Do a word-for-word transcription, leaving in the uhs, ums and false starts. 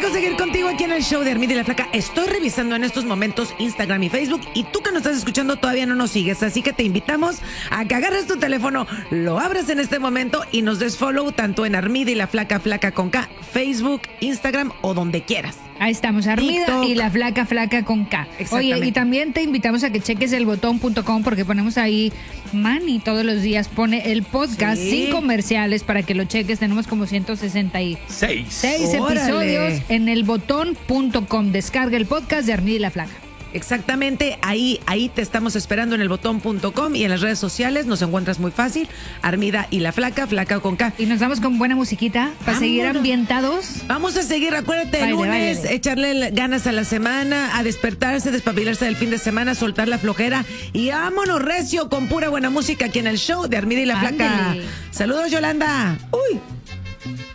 rico seguir contigo aquí en el show de Armida y la Flaca. Estoy revisando en estos momentos Instagram y Facebook y tú que nos estás escuchando todavía no nos sigues, así que te invitamos a que agarres tu teléfono, lo abras en este momento y nos des follow tanto en Armida y la Flaca, Flaca con K, Facebook, Instagram o donde quieras. Ahí estamos, Armida TikTok. y la Flaca, Flaca con K. Oye, y también te invitamos a que cheques el botón punto com porque ponemos ahí, Manny todos los días pone el podcast Sí. sin comerciales para que lo cheques. Tenemos como ciento sesenta y Seis. seis Órale. episodios en el botón punto com. Descarga el podcast de Armida y la Flaca. Exactamente, ahí, ahí te estamos esperando en el botón punto com y en las redes sociales nos encuentras muy fácil, Armida y la Flaca, Flaca con K. Y nos vamos con buena musiquita para seguir Vámonos. ambientados. Vamos a seguir, acuérdate, el Baile, lunes, baile. echarle ganas a la semana, a despertarse, despabilarse del fin de semana, soltar la flojera y vámonos recio con pura buena música aquí en el show de Armida y la Flaca. Ándele. Saludos, Yolanda. Uy.